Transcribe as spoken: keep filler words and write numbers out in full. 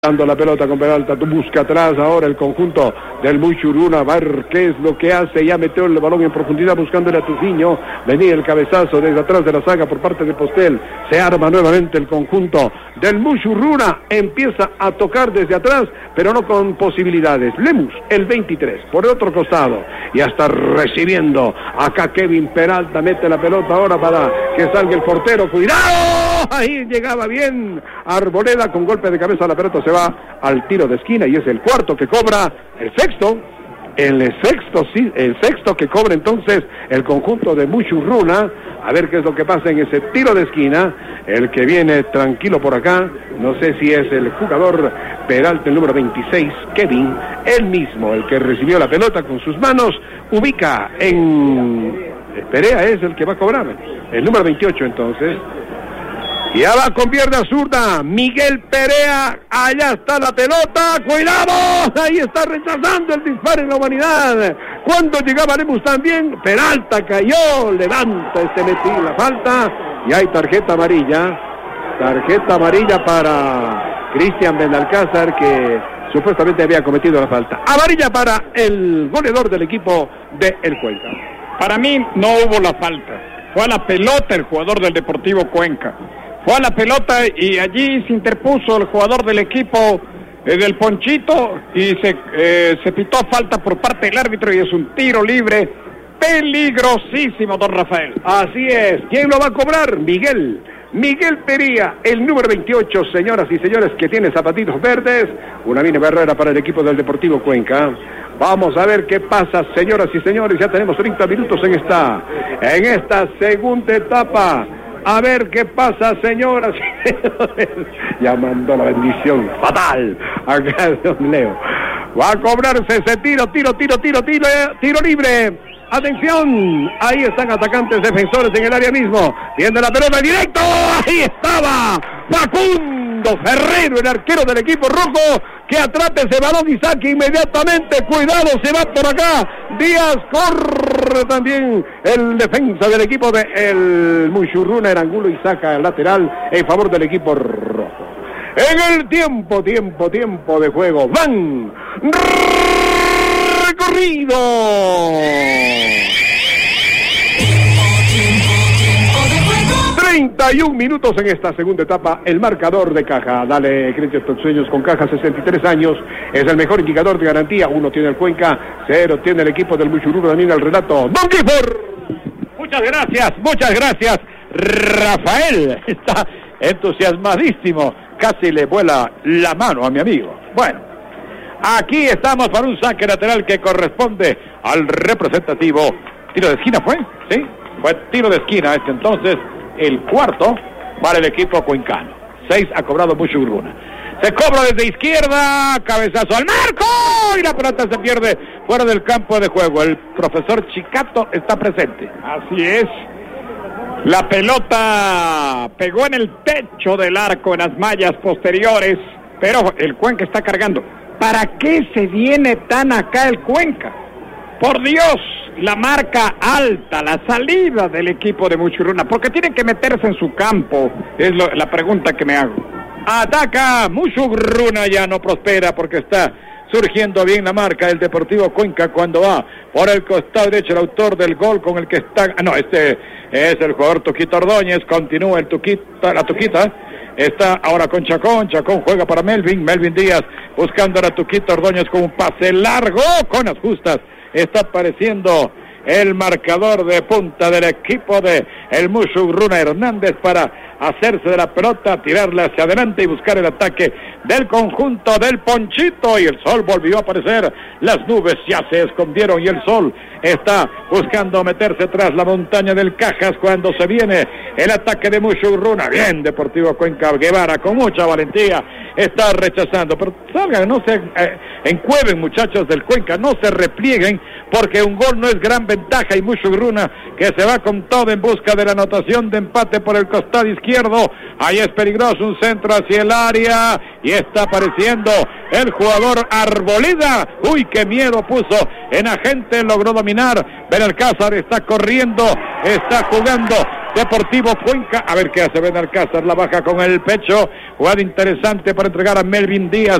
Dando la pelota con Peralta, tú busca atrás ahora el conjunto del Muchurruna, a ver qué es lo que hace, ya metió el balón en profundidad buscándole a Tuciño, venía el cabezazo desde atrás de la saga por parte de Postel, se arma nuevamente el conjunto del Muchurruna, empieza a tocar desde atrás, pero no con posibilidades. Lemus, el veintitrés, por el otro costado, ya está recibiendo, acá Kevin Peralta mete la pelota ahora para que salga el portero, cuidado, ahí llegaba bien Arboleda con golpe de cabeza, la pelota se va al tiro de esquina y es el cuarto que cobra, el sexto, el sexto, sí, el sexto que cobra entonces el conjunto de Muchurruna. A ver qué es lo que pasa en ese tiro de esquina. El que viene tranquilo por acá, no sé si es el jugador Peralta, el número veintiséis, Kevin, él mismo, el que recibió la pelota con sus manos, ubica en... Perea es el que va a cobrar, el número veintiocho entonces. Ya va con pierna zurda, Miguel Perea, allá está la pelota, cuidado, ahí está rechazando el disparo en la humanidad. Cuando llegaba Lemus también, Peralta cayó, levanta este metí la falta, y hay tarjeta amarilla, tarjeta amarilla para Cristian Benalcázar, que supuestamente había cometido la falta. Amarilla para el goleador del equipo de El Cuenca. Para mí no hubo la falta, fue a la pelota el jugador del Deportivo Cuenca. Fue a la pelota y allí se interpuso el jugador del equipo eh, del Ponchito y se, eh, se pitó falta por parte del árbitro y es un tiro libre peligrosísimo, don Rafael. Así es. ¿Quién lo va a cobrar? Miguel. Miguel Pería, el número veintiocho, señoras y señores, que tiene zapatitos verdes. Una mini barrera para el equipo del Deportivo Cuenca. Vamos a ver qué pasa, señoras y señores. Ya tenemos treinta minutos en esta, en esta segunda etapa. A ver qué pasa, señoras y señores. Ya mandó la bendición fatal acá de don Leo. Va a cobrarse ese tiro, tiro, tiro, tiro, tiro, tiro libre. Atención, ahí están atacantes defensores en el área mismo. Viene la pelota directo, ahí estaba Facundo Ferrero, el arquero del equipo rojo, que atrapa ese balón y saque inmediatamente. Cuidado, se va por acá. Díaz corre también el defensa del equipo de el Muchurruna, Erangulo, y saca el lateral en favor del equipo rojo. En el tiempo, tiempo, tiempo de juego. Van recorrido. treinta y un minutos en esta segunda etapa, el marcador de caja. Dale crédito a tus sueños con caja, sesenta y tres años, es el mejor indicador de garantía. Uno tiene el Cuenca, cero tiene el equipo del Muchurruna. También el relato, Don Gifford. Muchas gracias, muchas gracias, Rafael. Está entusiasmadísimo, casi le vuela la mano a mi amigo. Bueno, aquí estamos para un saque lateral que corresponde al representativo. ¿Tiro de esquina fue? Sí, fue tiro de esquina este entonces. El cuarto para el equipo cuencano. Seis ha cobrado Muchurruna. Se cobra desde izquierda, cabezazo al marco y la pelota se pierde fuera del campo de juego. El profesor Chicato está presente. Así es. La pelota pegó en el techo del arco, en las mallas posteriores, pero el Cuenca está cargando. ¿Para qué se viene tan acá el Cuenca? Por Dios, la marca alta, la salida del equipo de Muchurruna, porque tiene que meterse en su campo, es lo, la pregunta que me hago. Ataca Muchurruna, ya no prospera porque está surgiendo bien la marca del Deportivo Cuenca cuando va por el costado derecho el autor del gol con el que está... Ah, no, este es el jugador Tuquita Ordóñez, continúa el Tuquita, la Tuquita, está ahora con Chacón, Chacón juega para Melvin, Melvin Díaz buscando a la Tuquita Ordóñez con un pase largo, con las justas. Está apareciendo el marcador de punta del equipo de el Muchurruna, Hernández, para hacerse de la pelota, tirarla hacia adelante y buscar el ataque del conjunto del Ponchito. Y el sol volvió a aparecer, las nubes ya se escondieron y el sol está buscando meterse tras la montaña del Cajas cuando se viene el ataque de Muchurruna. Bien, Deportivo Cuenca, Guevara con mucha valentía está rechazando, pero salgan, no se eh, encueven, muchachos del Cuenca, no se replieguen, porque un gol no es gran ventaja y Muchurruna que se va con todo en busca de la anotación de empate por el costado izquierdo. Ahí es peligroso, un centro hacia el área y está apareciendo el jugador Arboleda. Uy, qué miedo puso en agente, logró dominar. Benalcázar está corriendo, está jugando Deportivo Cuenca. A ver qué hace Benalcázar, la baja con el pecho. Jugada interesante para entregar a Melvin Díaz.